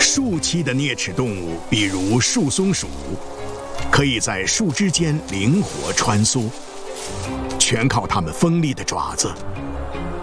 树栖的啮齿动物，比如树松鼠，可以在树枝间灵活穿梭，全靠它们锋利的爪子。